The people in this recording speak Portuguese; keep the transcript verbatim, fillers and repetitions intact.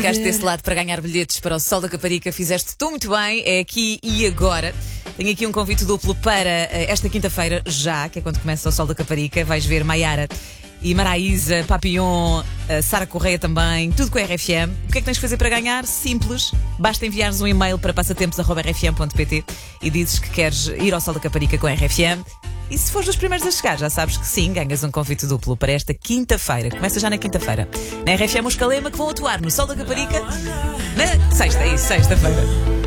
Ficaste desse lado para ganhar bilhetes para o Sol da Caparica. Fizeste tu muito bem, é aqui e agora. Tenho aqui um convite duplo para esta quinta-feira, já, que é quando começa o Sol da Caparica. Vais ver Maiara e Maraísa, Papillon, Sara Correia também, tudo com a R F M. O que é que tens de fazer para ganhar? Simples. Basta enviares um e-mail para passatempos arroba r f m ponto p t e dizes que queres ir ao Sol da Caparica com a R F M. E se fores dos primeiros a chegar, já sabes que sim, ganhas um convite duplo para esta quinta-feira. Começa já na quinta-feira. Na R F M os Calema, que vão atuar no Sol da Caparica na sexta, é isso, sexta-feira.